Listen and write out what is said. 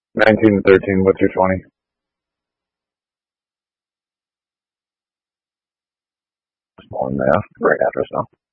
19 and 13, what's your 20? Small math, right address now.